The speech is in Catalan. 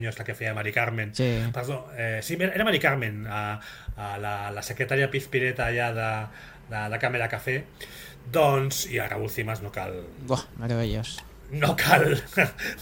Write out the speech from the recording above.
és la que feia Mari Carmen. Sí. Perdó, sí, era Mari Carmen, la secretària pizpireta allà de Càmera Café. Doncs, i a Raúl Cimas no cal Buah, meravellós. no cal